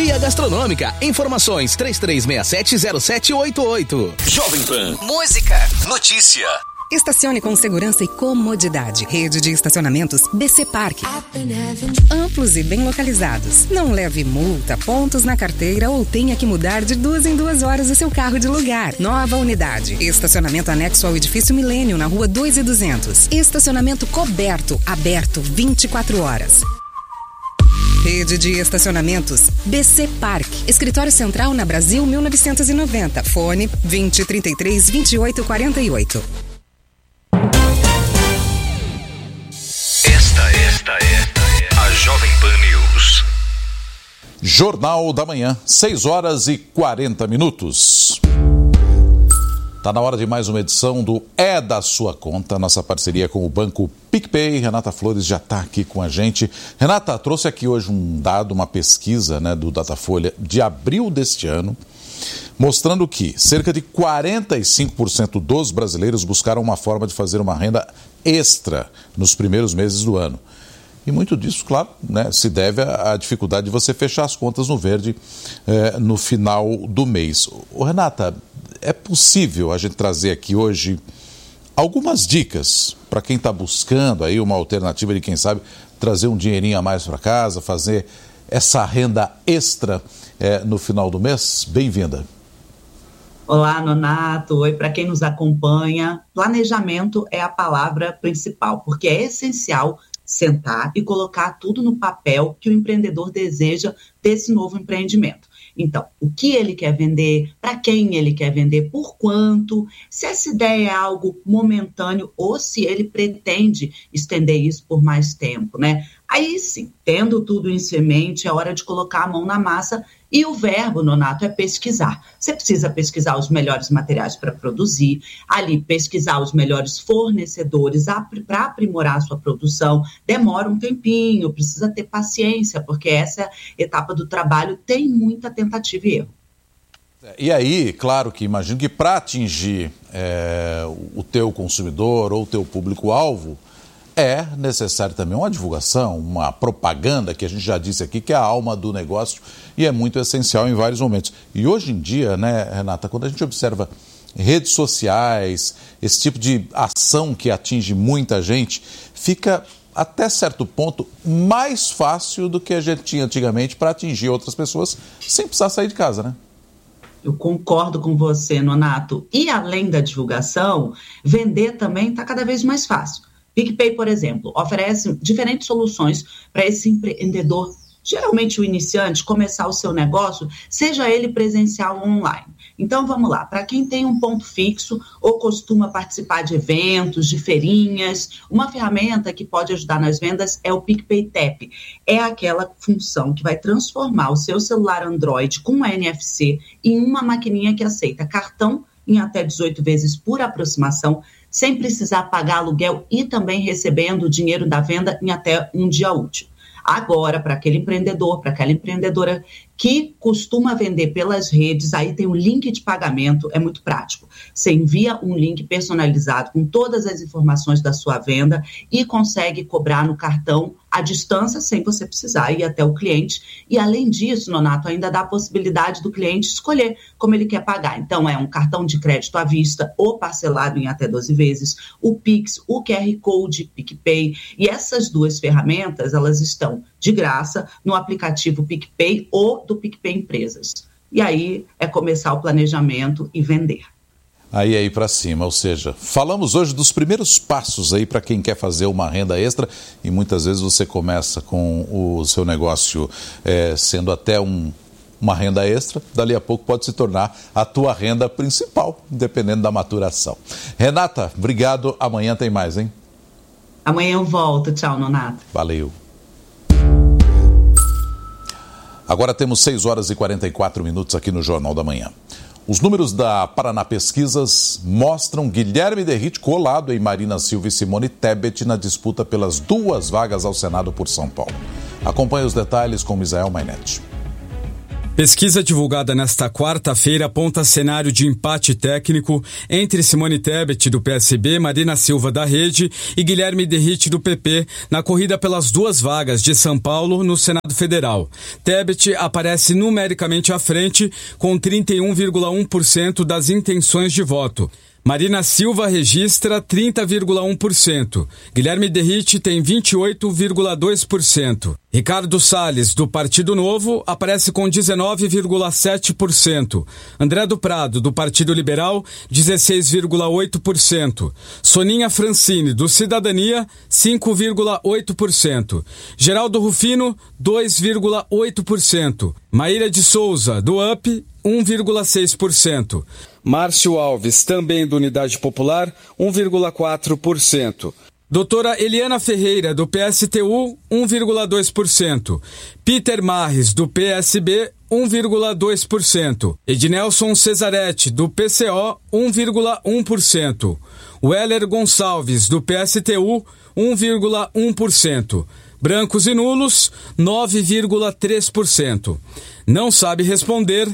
Via Gastronômica. Informações 33670788. Jovem Pan. Música. Notícia. Estacione com segurança e comodidade. Rede de estacionamentos BC Parque. Amplos e bem localizados. Não leve multa, pontos na carteira ou tenha que mudar de 2 em 2 horas o seu carro de lugar. Nova unidade. Estacionamento anexo ao edifício Milênio, na rua 2.200. Estacionamento coberto, aberto 24 horas. Rede de estacionamentos BC Parque. Escritório Central na Brasil 1990. Fone 2033-2848. Esta é a Jovem Pan News. Jornal da Manhã, 6h40. Está na hora de mais uma edição do É da Sua Conta, nossa parceria com o Banco PicPay. Renata Flores já está aqui com a gente. Renata, trouxe aqui hoje um dado, uma pesquisa, né, do Datafolha de abril deste ano, mostrando que cerca de 45% dos brasileiros buscaram uma forma de fazer uma renda extra nos primeiros meses do ano. E muito disso, claro, né, se deve à dificuldade de você fechar as contas no verde no final do mês. Renata, é possível a gente trazer aqui hoje algumas dicas para quem está buscando aí uma alternativa de, quem sabe, trazer um dinheirinho a mais para casa, fazer essa renda extra no final do mês? Bem-vinda. Olá, Nonato. Oi, para quem nos acompanha. Planejamento é a palavra principal, porque é essencial sentar e colocar tudo no papel que o empreendedor deseja desse novo empreendimento. Então, o que ele quer vender, para quem ele quer vender, por quanto, se essa ideia é algo momentâneo ou se ele pretende estender isso por mais tempo, né? Aí sim, tendo tudo em semente, é hora de colocar a mão na massa. E o verbo, Nonato, é pesquisar. Você precisa pesquisar os melhores materiais para produzir, ali pesquisar os melhores fornecedores para aprimorar a sua produção. Demora um tempinho, precisa ter paciência, porque essa etapa do trabalho tem muita tentativa e erro. E aí, claro que imagino que para atingir o teu consumidor ou o teu público-alvo, é necessário também uma divulgação, uma propaganda, que a gente já disse aqui, que é a alma do negócio e é muito essencial em vários momentos. E hoje em dia, né, Renata, quando a gente observa redes sociais, esse tipo de ação que atinge muita gente, fica até certo ponto mais fácil do que a gente tinha antigamente para atingir outras pessoas sem precisar sair de casa, né? Eu concordo com você, Nonato. E além da divulgação, vender também está cada vez mais fácil. PicPay, por exemplo, oferece diferentes soluções para esse empreendedor, geralmente o iniciante, começar o seu negócio, seja ele presencial ou online. Então, vamos lá. Para quem tem um ponto fixo ou costuma participar de eventos, de feirinhas, uma ferramenta que pode ajudar nas vendas é o PicPay Tap. É aquela função que vai transformar o seu celular Android com NFC em uma maquininha que aceita cartão em até 18 vezes por aproximação, sem precisar pagar aluguel e também recebendo o dinheiro da venda em até um dia útil. Agora, para aquele empreendedor, para aquela empreendedora que costuma vender pelas redes, aí tem um link de pagamento, é muito prático. Você envia um link personalizado com todas as informações da sua venda e consegue cobrar no cartão à distância, sem você precisar ir até o cliente. E além disso, Nonato, ainda dá a possibilidade do cliente escolher como ele quer pagar. Então, é um cartão de crédito à vista ou parcelado em até 12 vezes, o Pix, o QR Code, PicPay. E essas duas ferramentas, elas estão de graça no aplicativo PicPay ou do PicPay Empresas. E aí é começar o planejamento e vender. Aí para cima, ou seja, falamos hoje dos primeiros passos aí para quem quer fazer uma renda extra e muitas vezes você começa com o seu negócio sendo até uma renda extra, dali a pouco pode se tornar a tua renda principal, dependendo da maturação. Renata, obrigado, amanhã tem mais, hein? Amanhã eu volto, tchau, Nonato. Valeu. Agora temos 6h44 aqui no Jornal da Manhã. Os números da Paraná Pesquisas mostram Guilherme Derrite colado em Marina Silva e Simone Tebet na disputa pelas 2 vagas ao Senado por São Paulo. Acompanhe os detalhes com Misael Mainetti. Pesquisa divulgada nesta quarta-feira aponta cenário de empate técnico entre Simone Tebet, do PSB, Marina Silva, da Rede, e Guilherme Derrite, do PP, na corrida pelas 2 vagas de São Paulo no Senado Federal. Tebet aparece numericamente à frente, com 31,1% das intenções de voto. Marina Silva registra 30,1%. Guilherme Derrite tem 28,2%. Ricardo Salles, do Partido Novo, aparece com 19,7%. André do Prado, do Partido Liberal, 16,8%. Soninha Francini, do Cidadania, 5,8%. Geraldo Rufino, 2,8%. Maíra de Souza, do UP, 1,6%. Márcio Alves, também do Unidade Popular, 1,4%. Doutora Eliana Ferreira, do PSTU, 1,2%. Peter Marres, do PSB, 1,2%. Ednelson Cesaretti, do PCO, 1,1%. Weller Gonçalves, do PSTU, 1,1%. Brancos e nulos, 9,3%. Não sabe responder,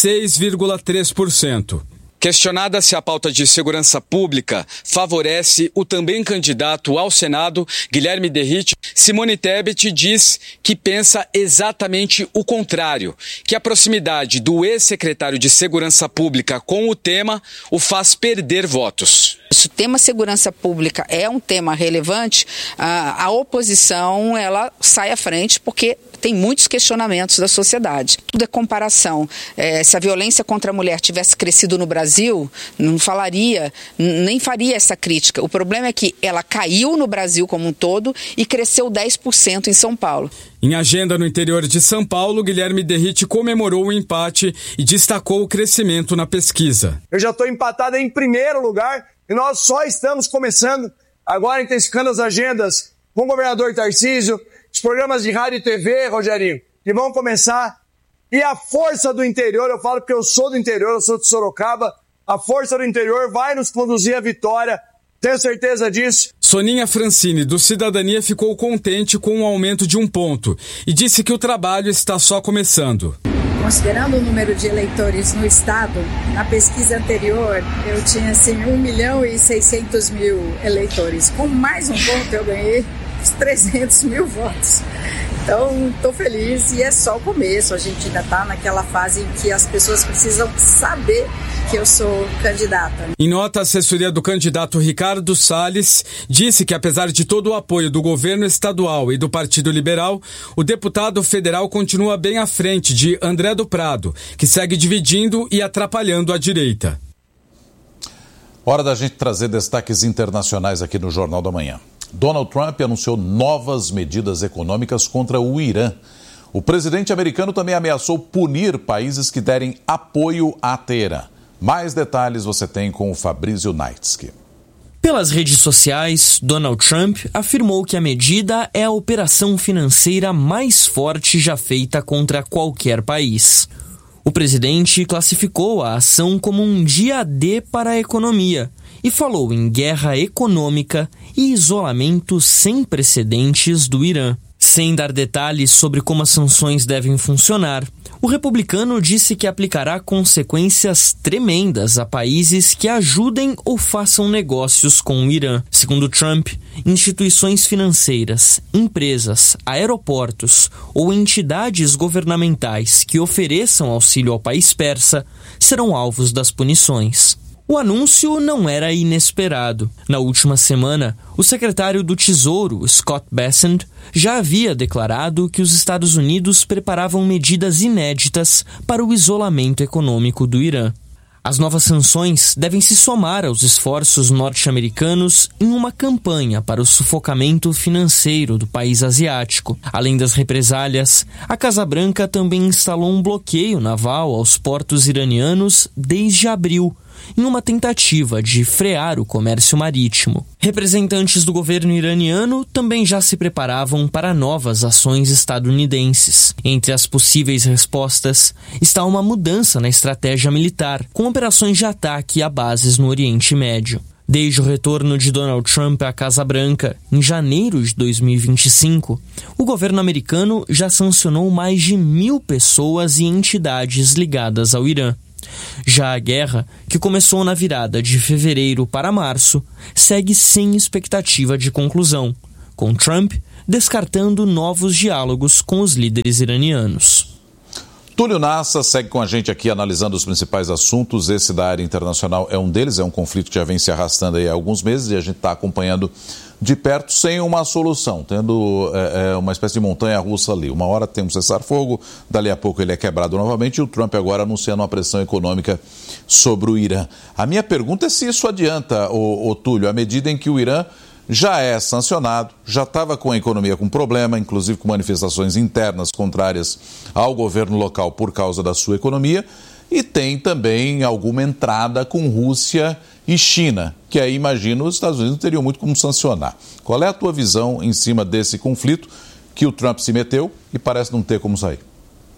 6,3%. Questionada se a pauta de segurança pública favorece o também candidato ao Senado, Guilherme Derrite, Simone Tebet diz que pensa exatamente o contrário, que a proximidade do ex-secretário de Segurança Pública com o tema o faz perder votos. Se o tema segurança pública é um tema relevante, a oposição ela sai à frente porque tem muitos questionamentos da sociedade. Tudo é comparação. Se a violência contra a mulher tivesse crescido no Brasil, não falaria, nem faria essa crítica. O problema é que ela caiu no Brasil como um todo e cresceu 10% em São Paulo. Em agenda no interior de São Paulo, Guilherme Derrite comemorou o empate e destacou o crescimento na pesquisa. Eu já estou empatado em primeiro lugar e nós só estamos começando, agora intensificando as agendas com o governador Tarcísio, os programas de rádio e TV, Rogerinho, que vão começar. E a força do interior, eu falo porque eu sou do interior, eu sou de Sorocaba, a força do interior vai nos conduzir à vitória, tenho certeza disso. Soninha Francini, do Cidadania, ficou contente com o aumento de 1 ponto e disse que o trabalho está só começando. Considerando o número de eleitores no estado, na pesquisa anterior eu tinha assim 1.600.000 eleitores. Com mais 1 ponto eu ganhei uns 300.000 votos. Então estou feliz e é só o começo. A gente ainda está naquela fase em que as pessoas precisam saber que eu sou candidata. Em nota, a assessoria do candidato Ricardo Salles disse que, apesar de todo o apoio do governo estadual e do Partido Liberal, o deputado federal continua bem à frente de André do Prado, que segue dividindo e atrapalhando a direita. Hora da gente trazer destaques internacionais aqui no Jornal da Manhã. Donald Trump anunciou novas medidas econômicas contra o Irã. O presidente americano também ameaçou punir países que derem apoio a Teherã. Mais detalhes você tem com o Fabrício Naitsky. Pelas redes sociais, Donald Trump afirmou que a medida é a operação financeira mais forte já feita contra qualquer país. O presidente classificou a ação como um dia D para a economia e falou em guerra econômica e isolamento sem precedentes do Irã. Sem dar detalhes sobre como as sanções devem funcionar, o republicano disse que aplicará consequências tremendas a países que ajudem ou façam negócios com o Irã. Segundo Trump, instituições financeiras, empresas, aeroportos ou entidades governamentais que ofereçam auxílio ao país persa serão alvos das punições. O anúncio não era inesperado. Na última semana, o secretário do Tesouro, Scott Bessent, já havia declarado que os Estados Unidos preparavam medidas inéditas para o isolamento econômico do Irã. As novas sanções devem se somar aos esforços norte-americanos em uma campanha para o sufocamento financeiro do país asiático. Além das represálias, a Casa Branca também instalou um bloqueio naval aos portos iranianos desde abril, em uma tentativa de frear o comércio marítimo. Representantes do governo iraniano também já se preparavam para novas ações estadunidenses. Entre as possíveis respostas está uma mudança na estratégia militar, com operações de ataque a bases no Oriente Médio. Desde o retorno de Donald Trump à Casa Branca, em janeiro de 2025, o governo americano já sancionou mais de 1.000 pessoas e entidades ligadas ao Irã. Já a guerra, que começou na virada de fevereiro para março, segue sem expectativa de conclusão, com Trump descartando novos diálogos com os líderes iranianos. Túlio Nassa segue com a gente aqui analisando os principais assuntos. Esse da área internacional é um deles, é um conflito que já vem se arrastando aí há alguns meses e a gente está acompanhando de perto sem uma solução, tendo uma espécie de montanha-russa ali. Uma hora tem um cessar-fogo, dali a pouco ele é quebrado novamente e o Trump agora anunciando uma pressão econômica sobre o Irã. A minha pergunta é se isso adianta, Túlio, à medida em que o Irã já é sancionado, já estava com a economia com problema, inclusive com manifestações internas contrárias ao governo local por causa da sua economia, e tem também alguma entrada com Rússia e China, que aí, imagino, os Estados Unidos não teriam muito como sancionar. Qual é a tua visão em cima desse conflito que o Trump se meteu e parece não ter como sair?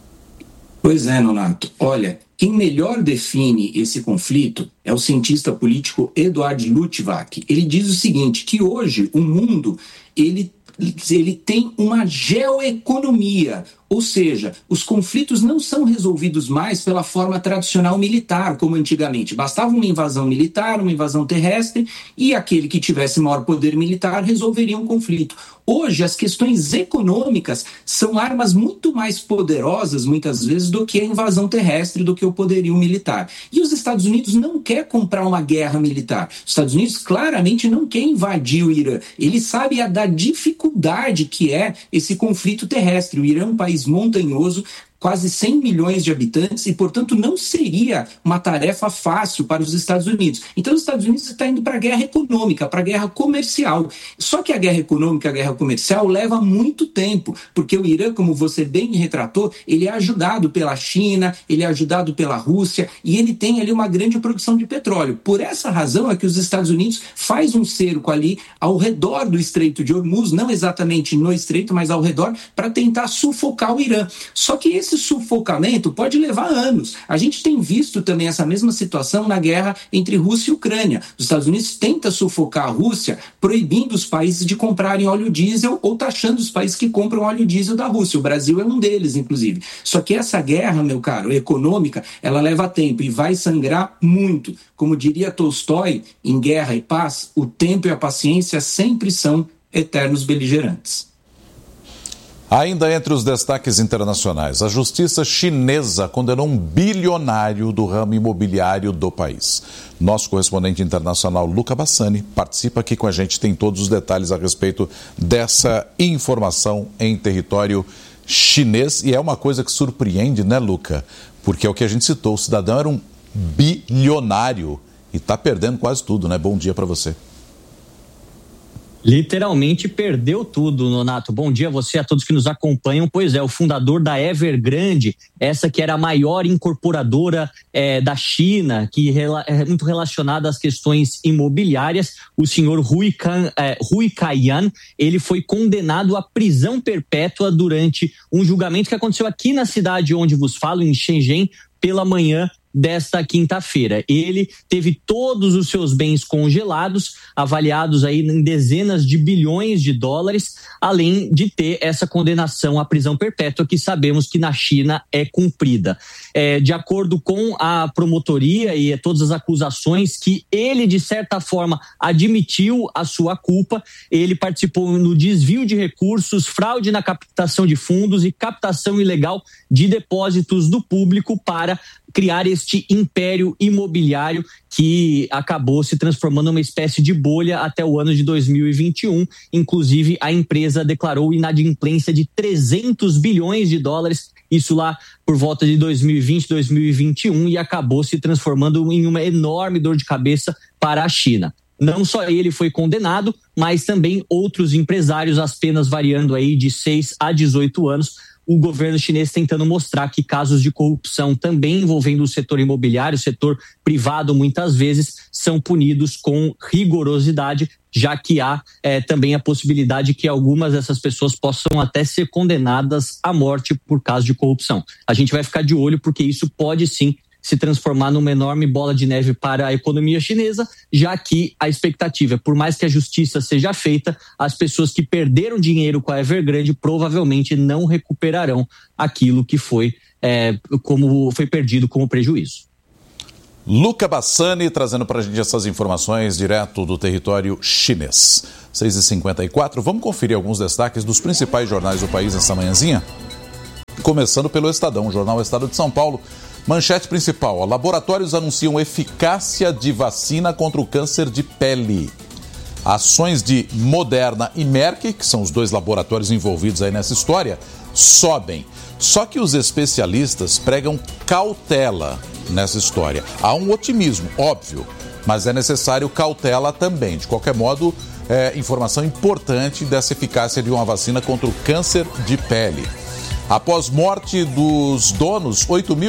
Pois é, Nonato. Olha, quem melhor define esse conflito é o cientista político Eduard Luttwak. Ele diz o seguinte, que hoje o mundo ele tem uma geoeconomia, ou seja, os conflitos não são resolvidos mais pela forma tradicional militar, como antigamente. Bastava uma invasão militar, uma invasão terrestre, e aquele que tivesse maior poder militar resolveria um conflito. Hoje, as questões econômicas são armas muito mais poderosas, muitas vezes, do que a invasão terrestre, do que o poderio militar. E os Estados Unidos não quer comprar uma guerra militar. Os Estados Unidos claramente não quer invadir o Irã. Ele sabe da dificuldade que é esse conflito terrestre. O Irã é um país montanhoso, quase 100 milhões de habitantes e, portanto, não seria uma tarefa fácil para os Estados Unidos. Então, os Estados Unidos estão indo para a guerra econômica, para a guerra comercial. Só que a guerra econômica, a guerra comercial, leva muito tempo, porque o Irã, como você bem retratou, ele é ajudado pela China, ele é ajudado pela Rússia e ele tem ali uma grande produção de petróleo. Por essa razão é que os Estados Unidos faz um cerco ali ao redor do Estreito de Hormuz, não exatamente no Estreito, mas ao redor, para tentar sufocar o Irã. Só que esse sufocamento pode levar anos. A gente tem visto também essa mesma situação na guerra entre Rússia e Ucrânia. Os Estados Unidos tentam sufocar a Rússia, proibindo os países de comprarem óleo diesel ou taxando os países que compram óleo diesel da Rússia. O Brasil é um deles, inclusive. Só que essa guerra, meu caro, econômica, ela leva tempo e vai sangrar muito. Como diria Tolstói, em Guerra e Paz, o tempo e a paciência sempre são eternos beligerantes. Ainda entre os destaques internacionais, a justiça chinesa condenou um bilionário do ramo imobiliário do país. Nosso correspondente internacional, Luca Bassani, participa aqui com a gente, tem todos os detalhes a respeito dessa informação em território chinês. E é uma coisa que surpreende, né, Luca? Porque é o que a gente citou, o cidadão era um bilionário e está perdendo quase tudo, né? Bom dia para você. Literalmente perdeu tudo, Nonato. Bom dia a você, a todos que nos acompanham. Pois é, o fundador da Evergrande, essa que era a maior incorporadora da China, que é muito relacionada às questões imobiliárias, o senhor Hui Kaiyan, ele foi condenado à prisão perpétua durante um julgamento que aconteceu aqui na cidade onde vos falo, em Shenzhen, pela manhã desta quinta-feira. Ele teve todos os seus bens congelados, avaliados aí em dezenas de bilhões de dólares, além de ter essa condenação à prisão perpétua que sabemos que na China é cumprida. De acordo com a promotoria e todas as acusações que ele, de certa forma, admitiu a sua culpa, ele participou no desvio de recursos, fraude na captação de fundos e captação ilegal de depósitos do público para criar este império imobiliário que acabou se transformando numa espécie de bolha até o ano de 2021. Inclusive, a empresa declarou inadimplência de 300 bilhões de dólares, isso lá por volta de 2020, 2021, e acabou se transformando em uma enorme dor de cabeça para a China. Não só ele foi condenado, mas também outros empresários, as penas variando aí de 6 a 18 anos. O governo chinês tentando mostrar que casos de corrupção também envolvendo o setor imobiliário, o setor privado muitas vezes, são punidos com rigorosidade, já que há também a possibilidade que algumas dessas pessoas possam até ser condenadas à morte por caso de corrupção. A gente vai ficar de olho porque isso pode sim se transformar numa enorme bola de neve para a economia chinesa, já que a expectativa é, por mais que a justiça seja feita, as pessoas que perderam dinheiro com a Evergrande provavelmente não recuperarão aquilo que foi perdido como prejuízo. Luca Bassani trazendo para a gente essas informações direto do território chinês. 6h54, vamos conferir alguns destaques dos principais jornais do país nessa manhãzinha? Começando pelo Estadão, o jornal Estado de São Paulo. Manchete principal, laboratórios anunciam eficácia de vacina contra o câncer de pele. Ações de Moderna e Merck, que são os dois laboratórios envolvidos aí nessa história, sobem. Só que os especialistas pregam cautela nessa história. Há um otimismo, óbvio, mas é necessário cautela também. De qualquer modo, informação importante dessa eficácia de uma vacina contra o câncer de pele. Após morte dos donos,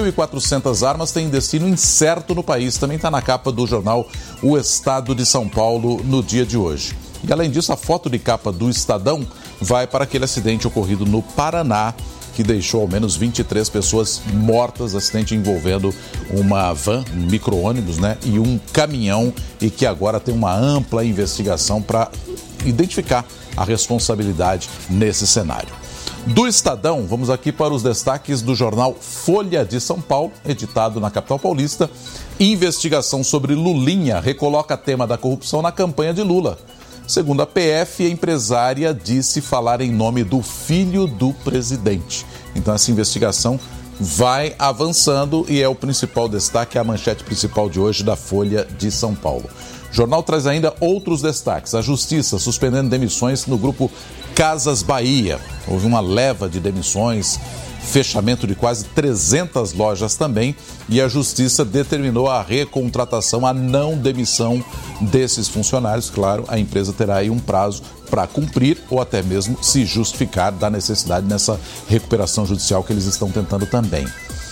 8.400 armas têm destino incerto no país. Também está na capa do jornal O Estado de São Paulo no dia de hoje. E além disso, a foto de capa do Estadão vai para aquele acidente ocorrido no Paraná, que deixou ao menos 23 pessoas mortas, acidente envolvendo uma van, um micro-ônibus, e um caminhão, e que agora tem uma ampla investigação para identificar a responsabilidade nesse cenário. Do Estadão, vamos aqui para os destaques do jornal Folha de São Paulo, editado na capital paulista. Investigação sobre Lulinha recoloca tema da corrupção na campanha de Lula. Segundo a PF, a empresária disse falar em nome do filho do presidente. Então essa investigação vai avançando e é o principal destaque, a manchete principal de hoje da Folha de São Paulo. O jornal traz ainda outros destaques. A Justiça suspendendo demissões no grupo Casas Bahia. Houve uma leva de demissões, fechamento de quase 300 lojas também, e a Justiça determinou a recontratação, a não demissão desses funcionários. Claro, a empresa terá aí um prazo para cumprir ou até mesmo se justificar da necessidade nessa recuperação judicial que eles estão tentando também.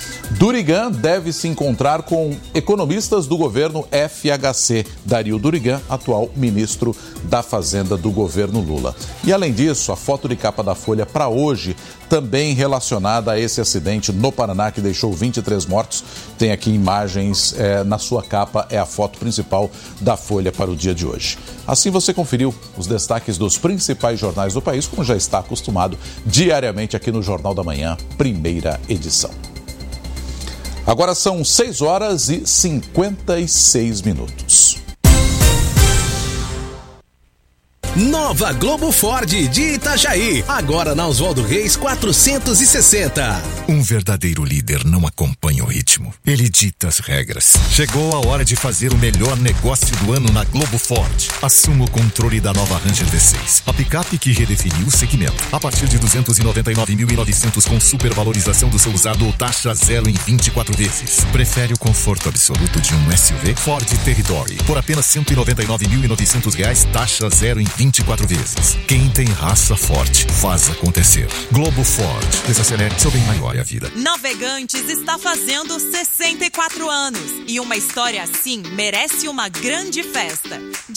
Durigan deve se encontrar com economistas do governo FHC. Dario Durigan, atual ministro da Fazenda do governo Lula. E além disso, a foto de capa da Folha para hoje, também relacionada a esse acidente no Paraná que deixou 23 mortos. Tem aqui imagens na sua capa, é a foto principal da Folha para o dia de hoje. Assim você conferiu os destaques dos principais jornais do país, como já está acostumado diariamente aqui no Jornal da Manhã, primeira edição. Agora são 6h56. Nova Globo Ford de Itajaí, agora na Oswaldo Reis 460. Um verdadeiro líder não acompanha o ritmo, ele dita as regras. Chegou a hora de fazer o melhor negócio do ano na Globo Ford. Assuma o controle da nova Ranger V6, a picape que redefiniu o segmento. A partir de 299.900 com supervalorização do seu usado ou taxa zero em 24 vezes. Prefere o conforto absoluto de um SUV? Ford Territory, por apenas R$199.900, taxa zero em 24 vezes. Quem tem raça forte, faz acontecer. Globo Ford. Desacelere, seu bem maior é a vida. Navegantes está fazendo 64 anos e uma história assim merece uma grande festa.